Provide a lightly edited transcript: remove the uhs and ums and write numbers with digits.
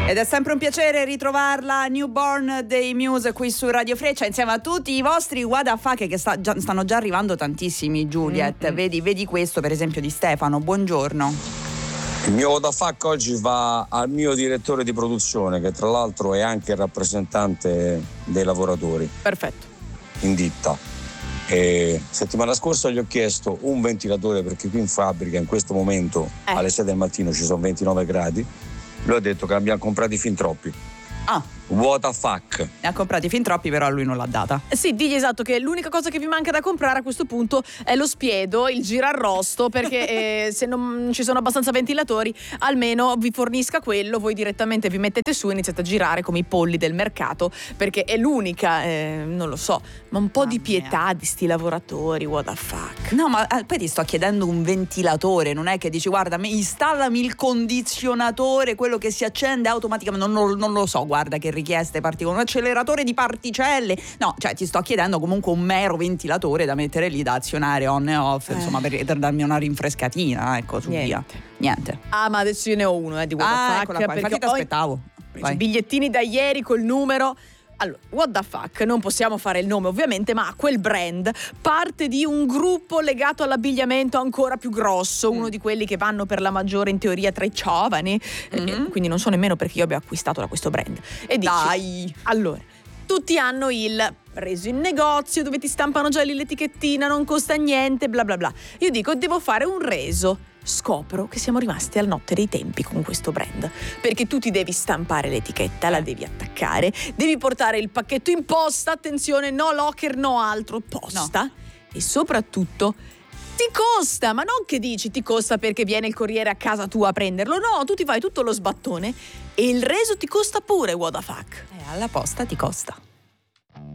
Ed è sempre un piacere ritrovarla, Newborn dei Muse qui su Radio Freccia insieme a tutti i vostri what the fuck che stanno già arrivando tantissimi, Juliet. Vedi questo per esempio di Stefano, buongiorno. Il mio what the fuck oggi va al mio direttore di produzione, che tra l'altro è anche il rappresentante dei lavoratori. Perfetto. In ditta. E settimana scorsa gli ho chiesto un ventilatore perché qui in fabbrica in questo momento alle 6 del mattino ci sono 29 gradi. Lui ha detto che ne abbiamo comprati fin troppi. What the fuck? Ne ha comprati fin troppi, però a lui non l'ha data. Sì, digli esatto che l'unica cosa che vi manca da comprare a questo punto è lo spiedo, il girarrosto, perché se non ci sono abbastanza ventilatori, almeno vi fornisca quello, voi direttamente vi mettete su e iniziate a girare come i polli del mercato, perché è l'unica, non lo so, ma un po' di pietà di sti lavoratori, what the fuck. No, ma poi ti sto chiedendo un ventilatore, non è che dici guarda, installami il condizionatore, quello che si accende automaticamente, non lo so, guarda che richieste particolari, un acceleratore di particelle, no, cioè ti sto chiedendo comunque un mero ventilatore da mettere lì, da azionare on e off, insomma per darmi una rinfrescatina, ecco, su via. Niente. Ah, ma adesso io ne ho uno di what the fuck, eccola qua, infatti ti aspettavo. Bigliettini da ieri col numero. Allora, what the fuck, non possiamo fare il nome ovviamente, ma quel brand parte di un gruppo legato all'abbigliamento ancora più grosso, uno di quelli che vanno per la maggiore in teoria tra i giovani, quindi non so nemmeno perché io abbia acquistato da questo brand. E dici, dai, allora, tutti hanno il reso in negozio dove ti stampano già l'etichettina, non costa niente, bla bla bla. Io dico, devo fare un reso. Scopro che siamo rimasti al notte dei tempi con questo brand, perché tu ti devi stampare l'etichetta, la devi attaccare, devi portare il pacchetto in posta, attenzione, no locker, no altro, posta, no. E soprattutto ti costa, ma non che dici ti costa perché viene il corriere a casa tua a prenderlo, no, tu ti fai tutto lo sbattone e il reso ti costa pure, what the fuck. Alla posta ti costa.